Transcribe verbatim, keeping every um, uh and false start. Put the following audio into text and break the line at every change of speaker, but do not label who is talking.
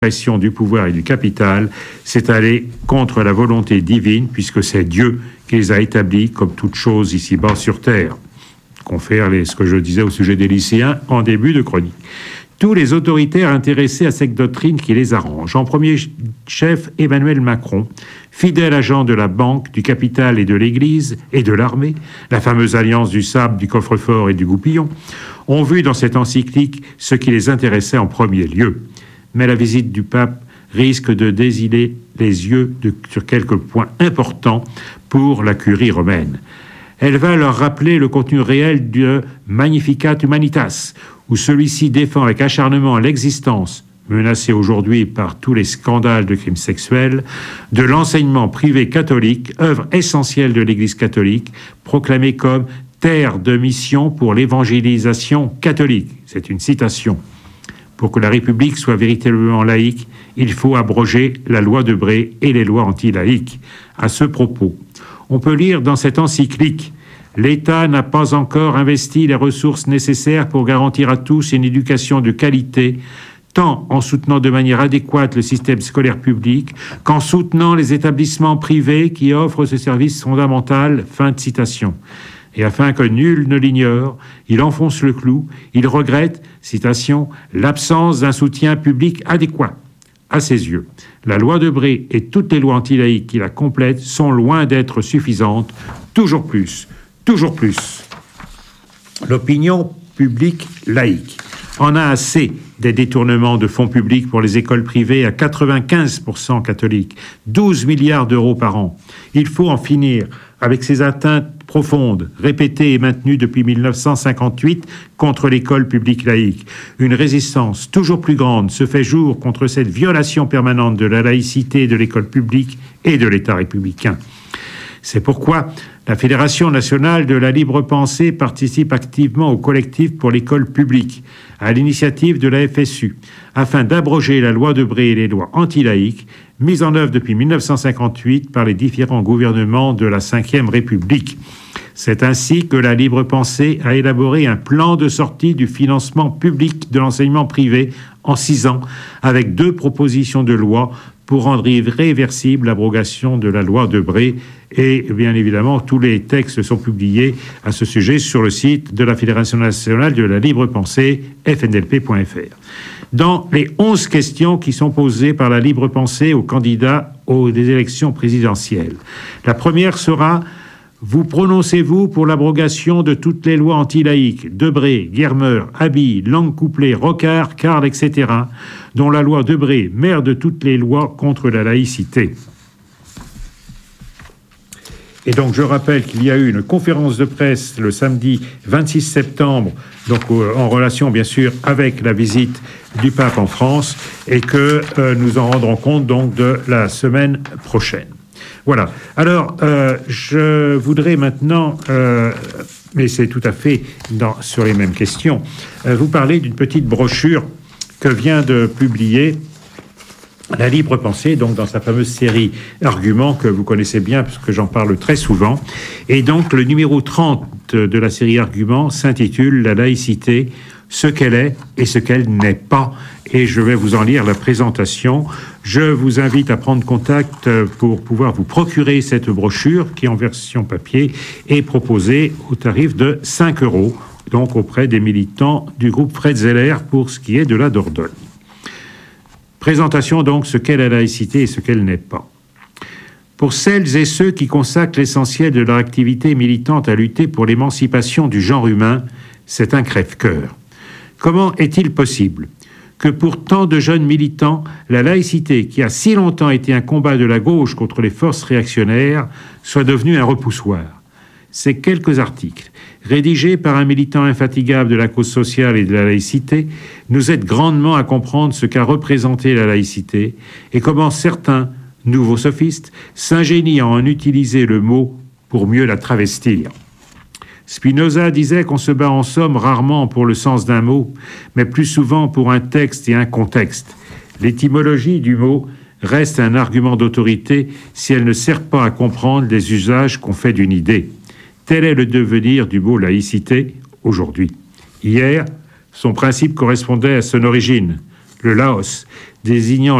pression du pouvoir et du capital, c'est aller contre la volonté divine, puisque c'est Dieu qui les a établis comme toute chose ici-bas sur terre. Confère les, ce que je disais au sujet des lycéens en début de chronique. Tous les autoritaires intéressés à cette doctrine qui les arrange. En premier chef, Emmanuel Macron, fidèle agent de la banque, du capital et de l'Église et de l'armée, la fameuse alliance du sable, du coffre-fort et du goupillon, ont vu dans cette encyclique ce qui les intéressait en premier lieu. Mais la visite du pape risque de désiler les yeux de, sur quelques points importants pour la curie romaine. Elle va leur rappeler le contenu réel de Magnificat Humanitas, où celui-ci défend avec acharnement l'existence, menacée aujourd'hui par tous les scandales de crimes sexuels, de l'enseignement privé catholique, œuvre essentielle de l'Église catholique, proclamée comme terre de mission pour l'évangélisation catholique. C'est une citation. Pour que la République soit véritablement laïque, il faut abroger la loi de Bré et les lois anti-laïques. À ce propos, on peut lire dans cette encyclique « L'État n'a pas encore investi les ressources nécessaires pour garantir à tous une éducation de qualité, tant en soutenant de manière adéquate le système scolaire public qu'en soutenant les établissements privés qui offrent ce service fondamental. » Fin de citation. Et afin que nul ne l'ignore, il enfonce le clou, il regrette, citation, « l'absence d'un soutien public adéquat ». À ses yeux, la loi de Bré et toutes les lois anti-laïques qui la complètent sont loin d'être suffisantes, toujours plus, toujours plus. L'opinion publique laïque en a assez des détournements de fonds publics pour les écoles privées à quatre-vingt-quinze pour cent catholiques, douze milliards d'euros par an. Il faut en finir avec ces atteintes profondes, répétées et maintenues depuis mille neuf cent cinquante-huit contre l'école publique laïque. Une résistance toujours plus grande se fait jour contre cette violation permanente de la laïcité de l'école publique et de l'État républicain. C'est pourquoi la Fédération nationale de la libre pensée participe activement au collectif pour l'école publique, à l'initiative de la F S U, afin d'abroger la loi de Bré et les lois anti-laïques, mises en œuvre depuis mille neuf cent cinquante-huit par les différents gouvernements de la cinquième République. C'est ainsi que la libre pensée a élaboré un plan de sortie du financement public de l'enseignement privé en six ans, avec deux propositions de loi pour rendre irréversible l'abrogation de la loi de Bré. Et bien évidemment, tous les textes sont publiés à ce sujet sur le site de la Fédération nationale de la libre pensée, f n l p point f r. Dans les onze questions qui sont posées par la libre pensée aux candidats aux des élections présidentielles, la première sera: vous prononcez-vous pour l'abrogation de toutes les lois anti-laïques, Debré, Guermeur, Abi, Langue-Couplé, Rocard, Carle, et cetera, dont la loi Debré, mère de toutes les lois contre la laïcité? Et donc, je rappelle qu'il y a eu une conférence de presse le samedi vingt-six septembre, donc euh, en relation, bien sûr, avec la visite du pape en France, et que euh, nous en rendrons compte, donc, de la semaine prochaine. Voilà. Alors, euh, je voudrais maintenant, euh, mais c'est tout à fait dans, sur les mêmes questions, euh, vous parler d'une petite brochure que vient de publier La Libre Pensée, donc dans sa fameuse série Arguments que vous connaissez bien, parce que j'en parle très souvent. Et donc, le numéro trente de la série Arguments s'intitule La laïcité, ce qu'elle est et ce qu'elle n'est pas. Et je vais vous en lire la présentation. Je vous invite à prendre contact pour pouvoir vous procurer cette brochure qui, en version papier, est proposée au tarif de cinq euros, donc auprès des militants du groupe Fred Zeller pour ce qui est de la Dordogne. Présentation donc, ce qu'est la laïcité et ce qu'elle n'est pas. Pour celles et ceux qui consacrent l'essentiel de leur activité militante à lutter pour l'émancipation du genre humain, c'est un crève-cœur. Comment est-il possible que pour tant de jeunes militants, la laïcité, qui a si longtemps été un combat de la gauche contre les forces réactionnaires, soit devenue un repoussoir? Ces quelques articles, rédigés par un militant infatigable de la cause sociale et de la laïcité, nous aident grandement à comprendre ce qu'a représenté la laïcité et comment certains, nouveaux sophistes, s'ingénient à en utiliser le mot pour mieux la travestir. Spinoza disait qu'on se bat en somme rarement pour le sens d'un mot, mais plus souvent pour un texte et un contexte. L'étymologie du mot reste un argument d'autorité si elle ne sert pas à comprendre les usages qu'on fait d'une idée. Tel est le devenir du mot laïcité aujourd'hui. Hier, son principe correspondait à son origine, le Laos, désignant